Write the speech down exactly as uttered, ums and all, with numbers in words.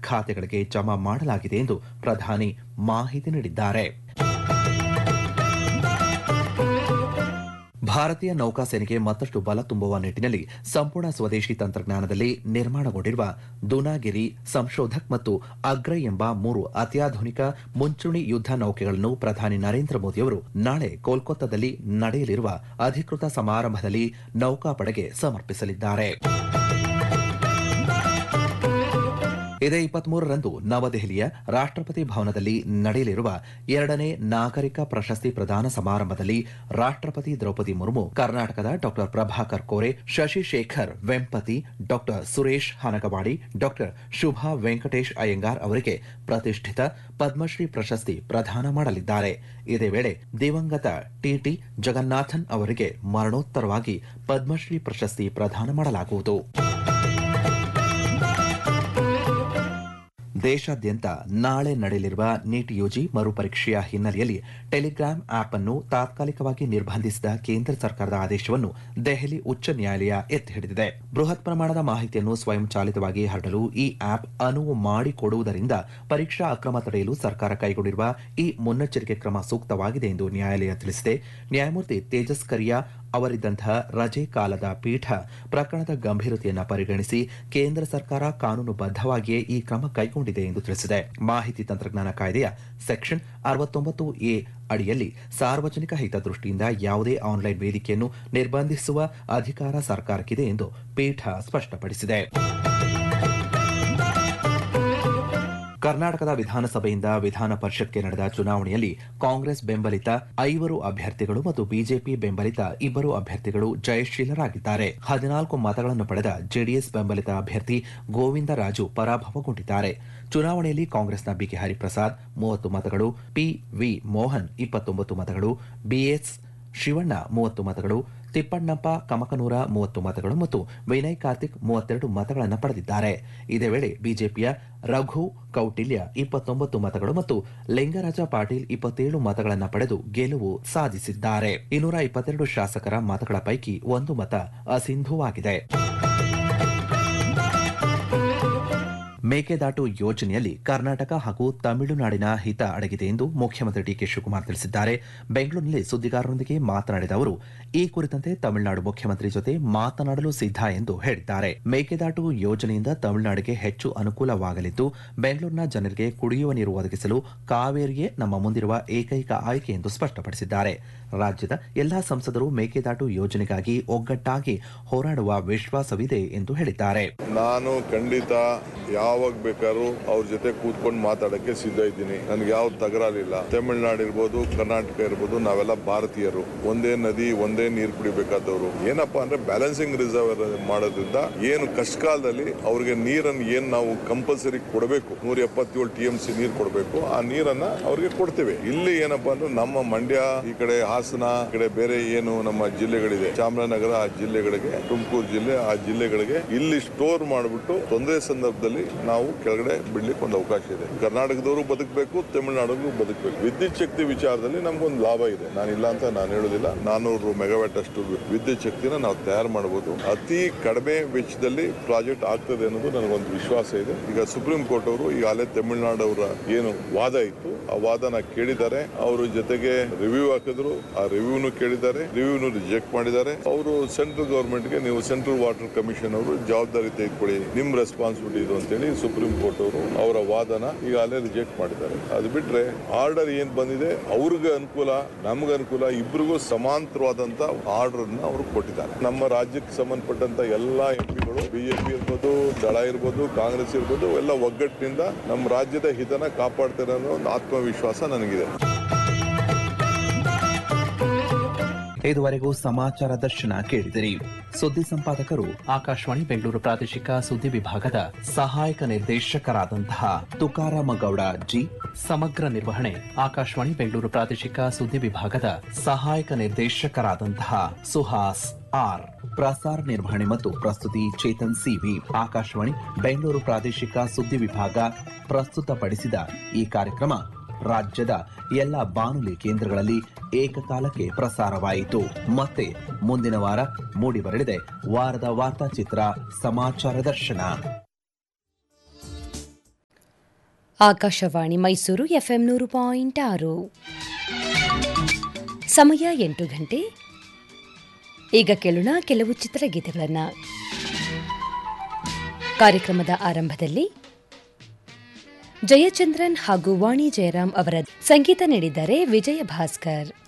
ಖಾತೆಗಳಿಗೆ ಜಮಾ ಮಾಡಲಾಗಿದೆ ಎಂದು ಪ್ರಧಾನಿ ಮಾಹಿತಿ ನೀಡಿದ್ದಾರೆ. ಭಾರತೀಯ ನೌಕಾಸೇನೆಗೆ ಮತ್ತಷ್ಟು ಬಲ ತುಂಬುವ ನಿಟ್ಟಿನಲ್ಲಿ ಸಂಪೂರ್ಣ ಸ್ವದೇಶಿ ತಂತ್ರಜ್ಞಾನದಲ್ಲಿ ನಿರ್ಮಾಣಗೊಂಡಿರುವ ದುನಾಗಿರಿ, ಸಂಶೋಧಕ್ ಮತ್ತು ಅಗ್ರೈ ಎಂಬ ಮೂರು ಅತ್ಯಾಧುನಿಕ ಮುಂಚೂಣಿ ಯುದ್ಧ ನೌಕೆಗಳನ್ನು ಪ್ರಧಾನಿ ನರೇಂದ್ರ ಮೋದಿಯವರು ನಾಳೆ ಕೋಲ್ಕತ್ತಾದಲ್ಲಿ ನಡೆಯಲಿರುವ ಅಧಿಕೃತ ಸಮಾರಂಭದಲ್ಲಿ ನೌಕಾಪಡೆಗೆ ಸಮರ್ಪಿಸಲಿದ್ದಾರೆ. ಇದೇ ಇಪ್ಪತ್ಮೂರರಂದು ನವದೆಹಲಿಯ ರಾಷ್ಟ್ರಪತಿ ಭವನದಲ್ಲಿ ನಡೆಯಲಿರುವ ಎರಡನೇ ನಾಗರಿಕ ಪ್ರಶಸ್ತಿ ಪ್ರದಾನ ಸಮಾರಂಭದಲ್ಲಿ ರಾಷ್ಟ್ರಪತಿ ದ್ರೌಪದಿ ಮುರ್ಮು ಕರ್ನಾಟಕದ ಡಾ ಪ್ರಭಾಕರ್ ಕೋರೆ, ಶಶಿಶೇಖರ್ ವೆಂಪತಿ, ಡಾ ಸುರೇಶ್ ಹನಗವಾಡಿ, ಡಾ ಶುಭಾ ವೆಂಕಟೇಶ್ ಅಯ್ಯಂಗಾರ್ ಅವರಿಗೆ ಪ್ರತಿಷ್ಠಿತ ಪದ್ಮಶ್ರೀ ಪ್ರಶಸ್ತಿ ಪ್ರದಾನ ಮಾಡಲಿದ್ದಾರೆ. ಇದೇ ವೇಳೆ ದಿವಂಗತ ಟಿಟಿ ಜಗನ್ನಾಥನ್ ಅವರಿಗೆ ಮರಣೋತ್ತರವಾಗಿ ಪದ್ಮಶ್ರೀ ಪ್ರಶಸ್ತಿ ಪ್ರದಾನ ಮಾಡಲಾಗುವುದು. ದೇಶಾದ್ಯಂತ ನಾಳೆ ನಡೆಯಲಿರುವ ನೀಟ್ ಯುಜಿ ಮರುಪರೀಕ್ಷೆಯ ಹಿನ್ನೆಲೆಯಲ್ಲಿ ಟೆಲಿಗ್ರಾಮ್ ಆಪ್ ಅನ್ನು ತಾತ್ಕಾಲಿಕವಾಗಿ ನಿರ್ಬಂಧಿಸಿದ ಕೇಂದ್ರ ಸರ್ಕಾರದ ಆದೇಶವನ್ನು ದೆಹಲಿ ಉಚ್ಚ ನ್ಯಾಯಾಲಯ ಎತ್ತಿ ಹಿಡಿದಿದೆ. ಬೃಹತ್ ಪ್ರಮಾಣದ ಮಾಹಿತಿಯನ್ನು ಸ್ವಯಂಚಾಲಿತವಾಗಿ ಹರಡಲು ಈ ಆಪ್ ಅನುವು ಮಾಡಿಕೊಡುವುದರಿಂದ ಪರೀಕ್ಷಾ ಅಕ್ರಮ ತಡೆಯಲು ಸರ್ಕಾರ ಕೈಗೊಂಡಿರುವ ಈ ಮುನ್ನೆಚ್ಚರಿಕೆ ಕ್ರಮ ಸೂಕ್ತವಾಗಿದೆ ಎಂದು ನ್ಯಾಯಾಲಯ ತಿಳಿಸಿದೆ. ನ್ಯಾಯಮೂರ್ತಿ ತೇಜಸ್ ಕರಿಯಾ ಅವರಿದ್ದಂತಹ ರಜೆ ಕಾಲದ ಪೀಠ ಪ್ರಕರಣದ ಗಂಭೀರತೆಯನ್ನು ಪರಿಗಣಿಸಿ ಕೇಂದ್ರ ಸರ್ಕಾರ ಕಾನೂನುಬದ್ಧವಾಗಿಯೇ ಈ ಕ್ರಮ ಕೈಗೊಂಡಿದೆ ಎಂದು ತಿಳಿಸಿದೆ. ಮಾಹಿತಿ ತಂತ್ರಜ್ಞಾನ ಕಾಯ್ದೆಯ ಸೆಕ್ಷನ್ ಅರವತ್ತೊಂಬತ್ತು ಎ ಅಡಿಯಲ್ಲಿ ಸಾರ್ವಜನಿಕ ಹಿತದೃಷ್ಟಿಯಿಂದ ಯಾವುದೇ ಆನ್ಲೈನ್ ವೇದಿಕೆಯನ್ನು ನಿರ್ಬಂಧಿಸುವ ಅಧಿಕಾರ ಸರ್ಕಾರಕ್ಕಿದೆ ಎಂದು ಪೀಠ ಸ್ಪಷ್ಟಪಡಿಸಿದೆ. ಕರ್ನಾಟಕದ ವಿಧಾನಸಭೆಯಿಂದ ವಿಧಾನ ಪರಿಷತ್ಗೆ ನಡೆದ ಚುನಾವಣೆಯಲ್ಲಿ ಕಾಂಗ್ರೆಸ್ ಬೆಂಬಲಿತ ಐವರು ಅಭ್ಯರ್ಥಿಗಳು ಮತ್ತು ಬಿಜೆಪಿ ಬೆಂಬಲಿತ ಇಬ್ಬರು ಅಭ್ಯರ್ಥಿಗಳು ಜಯಶೀಲರಾಗಿದ್ದಾರೆ. ಹದಿನಾಲ್ಕು ಮತಗಳನ್ನು ಪಡೆದ ಜೆಡಿಎಸ್ ಬೆಂಬಲಿತ ಅಭ್ಯರ್ಥಿ ಗೋವಿಂದರಾಜು ಪರಾಭವಗೊಂಡಿದ್ದಾರೆ. ಚುನಾವಣೆಯಲ್ಲಿ ಕಾಂಗ್ರೆಸ್ನ ಬಿಕೆ ಹರಿಪ್ರಸಾದ್ ಮೂವತ್ತು ಮತಗಳು, ಪಿವಿ ಮೋಹನ್ ಇಪ್ಪತ್ತೊಂಬತ್ತು ಮತಗಳು, ಬಿಎಸ್ ಶಿವಣ್ಣ ಮೂವತ್ತು ಮತಗಳು, ತಿಪ್ಪಣ್ಣಪ್ಪ ಕಮಕನೂರ ಮೂವತ್ತು ಮತಗಳು ಮತ್ತು ವಿನಯ್ ಕಾರ್ತಿಕ್ ಮೂವತ್ತೆರಡು ಮತಗಳನ್ನು ಪಡೆದಿದ್ದಾರೆ. ಇದೇ ವೇಳೆ ಬಿಜೆಪಿಯ ರಘು ಕೌಟಿಲ್ಯ ಇಪ್ಪತ್ತೊಂಬತ್ತು ಮತಗಳು ಮತ್ತು ಲಿಂಗರಾಜ ಪಾಟೀಲ್ ಇಪ್ಪತ್ತೇಳು ಮತಗಳನ್ನು ಪಡೆದು ಗೆಲುವು ಸಾಧಿಸಿದ್ದಾರೆ. ಇನ್ನೂರ ಇಪ್ಪತ್ತೆರಡು ಶಾಸಕರ ಮತಗಳ ಪೈಕಿ ಒಂದು ಮತ ಅಸಿಂಧುವಾಗಿದೆ. ಮೇಕೆದಾಟು ಯೋಜನೆಯಲ್ಲಿ ಕರ್ನಾಟಕ ಹಾಗೂ ತಮಿಳುನಾಡಿನ ಹಿತ ಅಡಗಿದೆ ಎಂದು ಮುಖ್ಯಮಂತ್ರಿ ಡಿಕೆ ಶಿವಕುಮಾರ್ ತಿಳಿಸಿದ್ದಾರೆ. ಬೆಂಗಳೂರಿನಲ್ಲಿ ಸುದ್ದಿಗಾರರೊಂದಿಗೆ ಮಾತನಾಡಿದ ಅವರು, ಈ ಕುರಿತಂತೆ ತಮಿಳುನಾಡು ಮುಖ್ಯಮಂತ್ರಿ ಜೊತೆ ಮಾತನಾಡಲು ಸಿದ್ಧ ಎಂದು ಹೇಳಿದ್ದಾರೆ. ಮೇಕೆದಾಟು ಯೋಜನೆಯಿಂದ ತಮಿಳುನಾಡಿಗೆ ಹೆಚ್ಚು ಅನುಕೂಲವಾಗಲಿದ್ದು, ಬೆಂಗಳೂರಿನ ಜನರಿಗೆ ಕುಡಿಯುವ ನೀರು ಒದಗಿಸಲು ಕಾವೇರಿಯೇ ನಮ್ಮ ಮುಂದಿರುವ ಏಕೈಕ ಆಯ್ಕೆ ಎಂದು ಸ್ಪಷ್ಟಪಡಿಸಿದ್ದಾರೆ. ರಾಜ್ಯದ ಎಲ್ಲಾ ಸಂಸದರು ಮೇಕೆದಾಟು ಯೋಜನೆಗಾಗಿ ಒಗ್ಗಟ್ಟಾಗಿ ಹೋರಾಡುವ ವಿಶ್ವಾಸವಿದೆ ಎಂದು ಹೇಳಿದ್ದಾರೆ. ನಾನು ಖಂಡಿತ ಯಾವಾಗ ಬೇಕಾದ್ರೂ ಅವ್ರ ಜೊತೆ ಕೂತ್ಕೊಂಡು ಮಾತಾಡಕ್ಕೆ ಸಿದ್ಧ ಇದ್ದೀನಿ. ನನ್ಗೆ ಯಾವ ತಕರಾರಿಲ್ಲ. ತಮಿಳುನಾಡು ಇರ್ಬೋದು, ಕರ್ನಾಟಕ ಇರ್ಬೋದು, ನಾವೆಲ್ಲ ಭಾರತೀಯರು. ಒಂದೇ ನದಿ, ಒಂದೇ ನೀರು ಕುಡಿಬೇಕಾದವರು. ಏನಪ್ಪಾ ಅಂದ್ರೆ ಬ್ಯಾಲೆನ್ಸಿಂಗ್ ರಿಸರ್ವ್ ಮಾಡೋದ್ರಿಂದ ಏನು ಕಷ್ಟ ಕಾಲದಲ್ಲಿ ಅವ್ರಿಗೆ ನೀರನ್ನು ಏನ್ ನಾವು ಕಂಪಲ್ಸರಿ ಕೊಡಬೇಕು, ನೂರ ಎಪ್ಪತ್ತೇಳು ಟಿ ಎಂ ಸಿ ನೀರು ಕೊಡಬೇಕು, ಆ ನೀರನ್ನ ಅವ್ರಿಗೆ ಕೊಡ್ತೇವೆ. ಇಲ್ಲಿ ಏನಪ್ಪಾ ಅಂದ್ರೆ ನಮ್ಮ ಮಂಡ್ಯ, ಈ ಕಡೆ ಹಾಸನ, ಈ ಕಡೆ ಬೇರೆ ಏನು ನಮ್ಮ ಜಿಲ್ಲೆಗಳಿದೆ, ಚಾಮರಾಜನಗರ ಆ ಜಿಲ್ಲೆಗಳಿಗೆ, ತುಮಕೂರು ಜಿಲ್ಲೆ ಆ ಜಿಲ್ಲೆಗಳಿಗೆ ಇಲ್ಲಿ ಸ್ಟೋರ್ ಮಾಡಿಬಿಟ್ಟು ತೊಂದರೆ ಸಂದರ್ಭದಲ್ಲಿ ನಾವು ಕೆಳಗಡೆ ಬಿಡ್ಲಿಕ್ಕೆ ಒಂದು ಅವಕಾಶ ಇದೆ. ಕರ್ನಾಟಕದವರು ಬದುಕಬೇಕು, ತಮಿಳುನಾಡಿಗೂ ಬದುಕಬೇಕು. ವಿದ್ಯುತ್ ಶಕ್ತಿ ವಿಚಾರದಲ್ಲಿ ನಮ್ಗೊಂದು ಲಾಭ ಇದೆ. ನಾನಿಲ್ಲ ಅಂತ ನಾನು ಹೇಳೋದಿಲ್ಲ. ನಾನೂರು ಮೆಗಾವ್ಯಾಟ್ ಅಷ್ಟು ವಿದ್ಯುತ್ ಶಕ್ತಿನ ನಾವು ತಯಾರು ಮಾಡಬಹುದು. ಅತಿ ಕಡಿಮೆ ವೆಚ್ಚದಲ್ಲಿ ಪ್ರಾಜೆಕ್ಟ್ ಆಗ್ತದೆ ಅನ್ನೋದು ನನಗೊಂದು ವಿಶ್ವಾಸ ಇದೆ. ಈಗ ಸುಪ್ರೀಂ ಕೋರ್ಟ್ ಅವರು ಈಗಾಗಲೇ ತಮಿಳುನಾಡು ಅವರ ಏನು ವಾದ ಇತ್ತು ಆ ವಾದನ ಕೇಳಿದ್ದಾರೆ. ಅವರು ಜೊತೆಗೆ ರಿವ್ಯೂ ಹಾಕಿದ್ರು, ಆ ರಿವ್ಯೂನು ಕೇಳಿದ್ದಾರೆ, ರಿವ್ಯೂನು ರಿಜೆಕ್ಟ್ ಮಾಡಿದ್ದಾರೆ. ಅವರು ಸೆಂಟ್ರಲ್ ಗವರ್ಮೆಂಟ್ ಗೆ ನೀವು ಸೆಂಟ್ರಲ್ ವಾಟರ್ ಕಮಿಷನ್ ಅವರು ಜವಾಬ್ದಾರಿ ತೆಗೆದುಕೊಳ್ಳಿ, ನಿಮ್ ರೆಸ್ಪಾನ್ಸಿಬಿಲಿಟಿ ಇದು ಅಂತೇಳಿ ಸುಪ್ರೀಂ ಕೋರ್ಟ್ ಅವರು ಅವರ ವಾದನ ಈಗಾಗಲೇ ರಿಜೆಕ್ಟ್ ಮಾಡಿದ್ದಾರೆ. ಅದು ಬಿಟ್ರೆ ಆರ್ಡರ್ ಏನ್ ಬಂದಿದೆ ಅವ್ರಿಗೆ ಅನುಕೂಲ, ನಮ್ಗೆ ಅನುಕೂಲ, ಇಬ್ಬರಿಗೂ ಸಮಾಂತರವಾದಂತ ಆರ್ಡರ್ ಅನ್ನ ಅವರು ಕೊಟ್ಟಿದ್ದಾರೆ. ನಮ್ಮ ರಾಜ್ಯಕ್ಕೆ ಸಂಬಂಧಪಟ್ಟಂತ ಎಲ್ಲಾ ಎಂಪಿಗಳು, ಬಿಜೆಪಿ ಇರ್ಬೋದು, ದಳ ಇರ್ಬೋದು, ಕಾಂಗ್ರೆಸ್ ಇರ್ಬೋದು, ಎಲ್ಲ ಒಗ್ಗಟ್ಟಿನಿಂದ ನಮ್ಮ ರಾಜ್ಯದ ಹಿತನ ಕಾಪಾಡ್ತಾರೆ ಅನ್ನೋ ಒಂದು ಆತ್ಮವಿಶ್ವಾಸ ನನಗಿದೆ. ಇದುವರೆಗೂ ಸಮಾಚಾರ ದರ್ಶನ ಕೇಳಿದಿರಿ. ಸುದ್ದಿ ಸಂಪಾದಕರು ಆಕಾಶವಾಣಿ ಬೆಂಗಳೂರು ಪ್ರಾದೇಶಿಕ ಸುದ್ದಿ ವಿಭಾಗದ ಸಹಾಯಕ ನಿರ್ದೇಶಕರಾದಂತಹ ತುಕಾರಾಮ ಗೌಡ ಜಿ. ಸಮಗ್ರ ನಿರ್ವಹಣೆ ಆಕಾಶವಾಣಿ ಬೆಂಗಳೂರು ಪ್ರಾದೇಶಿಕ ಸುದ್ದಿ ವಿಭಾಗದ ಸಹಾಯಕ ನಿರ್ದೇಶಕರಾದಂತಹ ಸುಹಾಸ್ ಆರ್. ಪ್ರಸಾರ ನಿರ್ವಹಣೆ ಮತ್ತು ಪ್ರಸ್ತುತಿ ಚೇತನ್ ಸಿವಿ. ಆಕಾಶವಾಣಿ ಬೆಂಗಳೂರು ಪ್ರಾದೇಶಿಕ ಸುದ್ದಿ ವಿಭಾಗ ಪ್ರಸ್ತುತಪಡಿಸಿದ ಈ ಕಾರ್ಯಕ್ರಮ ರಾಜ್ಯದ ಎಲ್ಲ ಬಾನುಲಿ ಕೇಂದ್ರಗಳಲ್ಲಿ ಏಕಕಾಲಕ್ಕೆ ಪ್ರಸಾರವಾಯಿತು. ಮತ್ತೆ ಮುಂದಿನ ವಾರ ಮೂಡಿಬರಲಿದೆ ವಾರದ ವಾರ್ತಾಚಿತ್ರ ಸಮಾಚಾರ ದರ್ಶನ. ಆಕಾಶವಾಣಿ ಮೈಸೂರು ಎಫ್ಎಂ ನೂರು ಪಾಯಿಂಟ್ ಆರು. ಸಮಯ ಎಂಟು ಗಂಟೆ. ಈಗ ಕೇಳೋಣ ಕೆಲವು ಚಿತ್ರಗೀತೆಗಳನ್ನು. ಕಾರ್ಯಕ್ರಮದ ಆರಂಭದಲ್ಲಿ ಜಯಚಂದ್ರನ್ ಹಾಗೂ ವಾಣಿ ಜಯರಾಮ್ ಅವರ ಸಂಗೀತ ನೀಡಿದ್ದಾರೆ ವಿಜಯ ಭಾಸ್ಕರ್.